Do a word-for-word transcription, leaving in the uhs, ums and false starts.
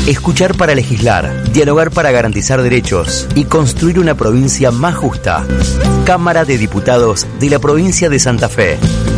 Escuchar para legislar, dialogar para garantizar derechos y construir una provincia más justa. Cámara de Diputados de la provincia de Santa Fe.